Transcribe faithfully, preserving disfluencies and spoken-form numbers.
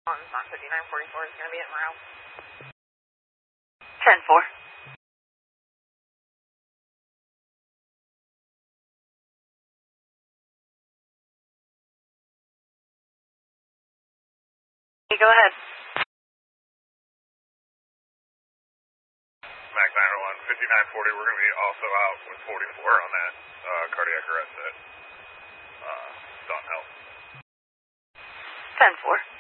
on fifty-nine forty-four is going to be at Morale. ten four. Go ahead. Max nine oh one, fifty-nine forty, we're going to be also out with forty-four on that uh, cardiac arrest at uh, Don Health. ten four.